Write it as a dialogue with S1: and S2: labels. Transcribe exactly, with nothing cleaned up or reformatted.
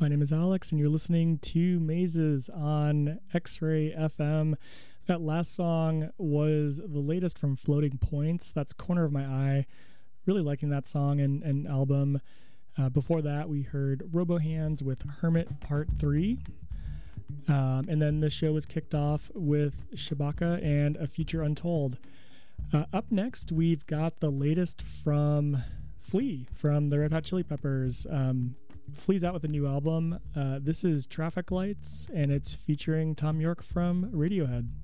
S1: My name is Alex, and you're listening to Mazes on X-Ray F M. That last song was the latest from Floating Points. That's Corner of My Eye. Really liking that song and, and album. Uh, before that, we heard Robohands with Hermit Part three. Um, and then the show was kicked off with Shabaka and A Future Untold. Uh, up next, we've got the latest from Flea, from the Red Hot Chili Peppers. Um, Flea's out with a new album. Uh, this is Traffic Lights, and it's featuring Tom York from Radiohead.